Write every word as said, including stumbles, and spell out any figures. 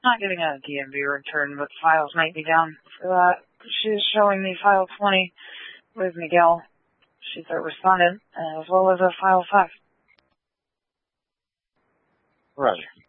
Not getting a D M V return, but files might be down for that. She's showing me file twenty with Miguel. She's a respondent, as well as a file five. Roger.